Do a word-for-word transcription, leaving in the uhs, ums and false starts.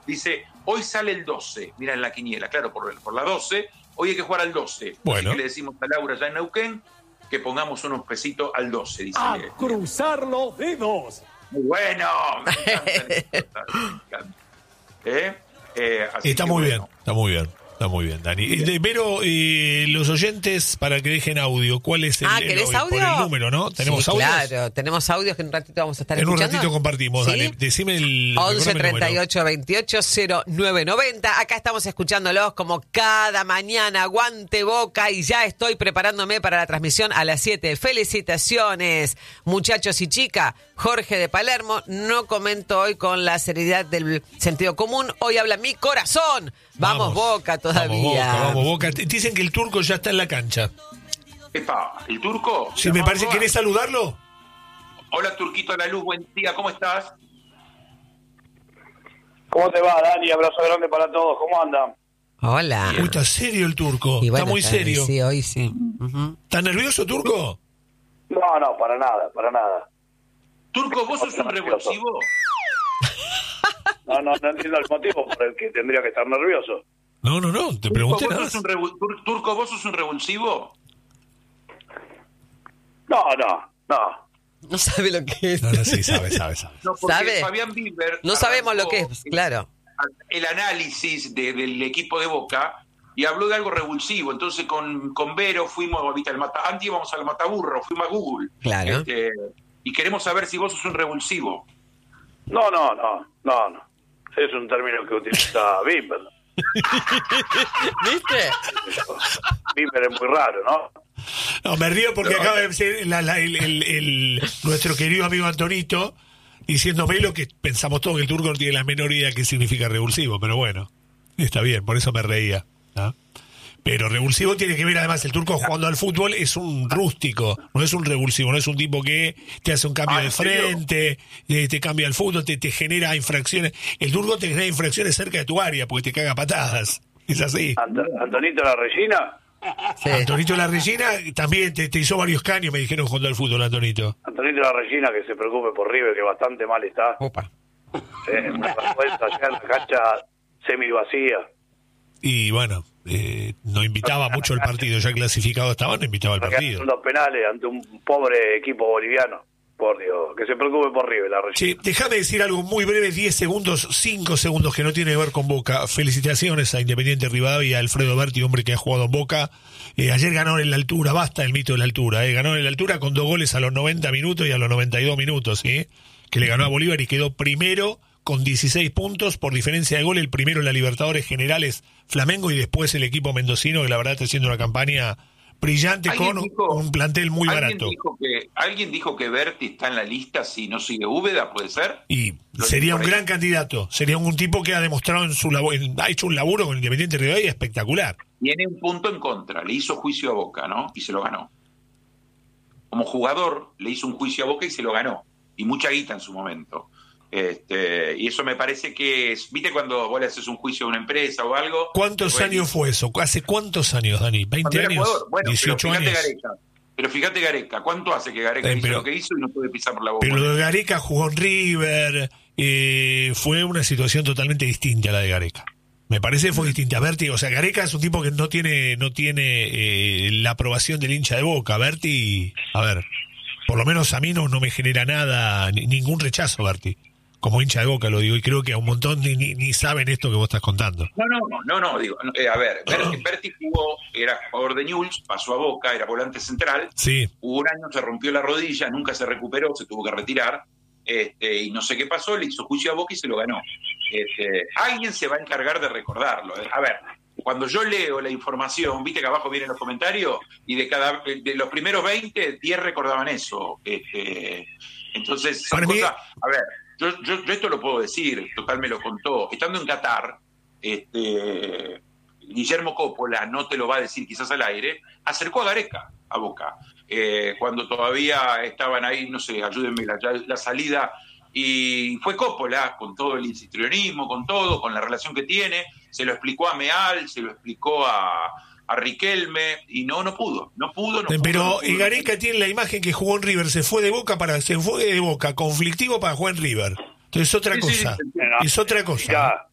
dice, hoy sale el doce, mira en la quiniela, claro, por, por la doce, hoy hay que jugar al doce. Bueno. Así que le decimos a Laura ya en Neuquén que pongamos unos pesitos al doce, dice. ¡A cruzar los dedos! Muy bueno, me encanta, me encanta, me encanta. ¿Eh? Eh, así Está que muy bueno. bien, está muy bien. Está muy bien, Dani. Eh, Pero eh, los oyentes, para que dejen audio, ¿cuál es el, Ah, el- ¿querés el- audio? por el número, ¿no? ¿Tenemos sí, audios? claro, tenemos audios que en un ratito vamos a estar En un escuchando. ratito compartimos, ¿Sí? dale. Decime el... once recordame el treinta y número. ocho veintiocho cero nueve noventa. Acá estamos escuchándolos como cada mañana. Aguante Boca y ya estoy preparándome para la transmisión a las siete. Felicitaciones, muchachos y chicas. Jorge de Palermo. No comento hoy con la seriedad del sentido común. Hoy habla mi corazón. Vamos, Boca todavía. Vamos Boca, vamos Boca. Te- Dicen que el turco ya está en la cancha. Epa, ¿el turco? Sí, me parece. ¿Querés saludarlo? Hola, Turquito a la luz, buen día, ¿cómo estás? ¿Cómo te va, Dani? Abrazo grande para todos. ¿Cómo andan? Hola. Uy, está serio el turco. Y bueno, está muy serio. Sí, hoy sí. Ujú. ¿Está nervioso, turco? No, no, para nada, para nada. Turco, ¿vos sos un revulsivo? No, no, no entiendo el motivo por el que tendría que estar nervioso. No, no, no. Te Turco, pregunté ¿vos nada. sos un revu- Tur- Turco, ¿vos sos un revulsivo? No, no, no. No sabe lo que es. No, no, sí, sabe, sabe, sabe. No, porque ¿Sabe? Fabián Bieber No sabemos lo arrancó que es, claro. el análisis de- del equipo de Boca y habló de algo revulsivo. Entonces con, con Vero fuimos, ahorita al Mata, antes íbamos al Mataburro, fuimos a Google. Claro. Este, y queremos saber si vos sos un revulsivo. No, no, no, no, no. Es un término que utiliza Bimber. ¿Viste? Bimber es muy raro, ¿no? No, me río porque acaba de ser la- la- el, el- el- nuestro querido amigo Antonito diciéndome lo que pensamos todos, que el turco no tiene la menor idea qué significa revulsivo, pero bueno, está bien, por eso me reía. ¿no? Pero revulsivo tiene que ver, además, el turco jugando al fútbol es un rústico, no es un revulsivo, no es un tipo que te hace un cambio Ah, de ¿en serio? frente, eh, te cambia el fútbol, te, te genera infracciones. El turco te genera infracciones cerca de tu área porque te caga patadas. Es así. Ant- Antonito La Regina. Sí. Antonito La Regina también te, te hizo varios caños, me dijeron, jugando al fútbol, Antonito. Antonito La Regina, que se preocupe por River, que bastante mal está. Opa. Eh, una vergüenza allá en la cancha semi vacía. Y bueno, eh, no invitaba mucho el partido, ya clasificado estaba, no invitaba al partido. Dos penales ante un pobre equipo boliviano. Por Dios, que se preocupe por River, La Regina. Che, déjame decir algo muy breve, diez segundos, cinco segundos, que no tiene que ver con Boca. Felicitaciones a Independiente Rivadavia y a Alfredo Berti, hombre que ha jugado en Boca. Eh, ayer ganaron en la altura, basta el mito de la altura. Eh. Ganaron en la altura con dos goles a los noventa minutos y a los noventa y dos minutos, ¿sí? Que le ganó a Bolívar y quedó primero con dieciséis puntos por diferencia de gol. El primero en la Libertadores Generales Flamengo y después el equipo mendocino, que la verdad está haciendo una campaña brillante con dijo- un plantel muy ¿alguien barato. Dijo que, ¿Alguien dijo que Berti está en la lista si no sigue Úbeda? ¿Puede ser? Y Lo sería dijo un por ahí. gran candidato. Sería un tipo que ha demostrado en su labor, en- ha hecho un laburo con Independiente Rivadavia espectacular. Tiene un punto en contra. Le hizo juicio a Boca, ¿no? Y se lo ganó. Como jugador, le hizo un juicio a Boca y se lo ganó. Y mucha guita en su momento. Este, y eso me parece que es... ¿Viste cuando vos le haces un juicio a una empresa o algo? ¿Cuántos Bueno, años fue eso? ¿Hace cuántos años, Dani? cuando ¿veinte era años? jugador. Bueno, ¿dieciocho pero fíjate años? Gareca. Pero fíjate Gareca. ¿Cuánto hace que Gareca Eh, hizo pero- lo que hizo y no puede pisar por la boca? Pero lo de Gareca jugó en River. eh, fue una situación totalmente distinta a la de Gareca. Me parece que fue distinta. Berti, o sea, Gareca es un tipo que no tiene no tiene eh, la aprobación del hincha de Boca. Berti, a ver, por lo menos a mí no, no me genera nada, ni- ningún rechazo, Berti. Como hincha de Boca lo digo, y creo que a un montón ni, ni, ni saben esto que vos estás contando. No, no, no, no, digo, no, eh, a ver, Berti, Berti jugó, era jugador de Newell's, pasó a Boca, era volante central, Sí, hubo un año, se rompió la rodilla, nunca se recuperó, se tuvo que retirar, este, y no sé qué pasó, le hizo juicio a Boca y se lo ganó. Este, alguien se va a encargar de recordarlo. A ver, cuando yo leo la información, viste que abajo vienen los comentarios, y de cada de los primeros veinte, diez recordaban eso. Este, entonces, son Para mí- cosas... A ver, yo, yo, yo esto lo puedo decir, total me lo contó. Estando en Qatar, este, Guillermo Coppola, no te lo va a decir quizás al aire, acercó a Gareca a Boca. Eh, cuando todavía estaban ahí, no sé, ayúdenme, la, la salida, y fue Coppola, con todo el histrionismo, con todo, con la relación que tiene, se lo explicó a Meal, se lo explicó a, a Riquelme, y no, no pudo, no pudo, no pudo. pero no pudo. y Gareca tiene la imagen que jugó en River, se fue de Boca para se fue de Boca, conflictivo para jugar en River. Entonces es otra Sí, sí, cosa. sí, sí. Es otra cosa. Mirá,